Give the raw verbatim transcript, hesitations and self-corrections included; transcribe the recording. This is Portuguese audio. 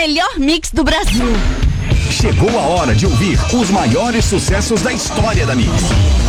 melhor mix do Brasil. Chegou a hora de ouvir os maiores sucessos da história da Mix.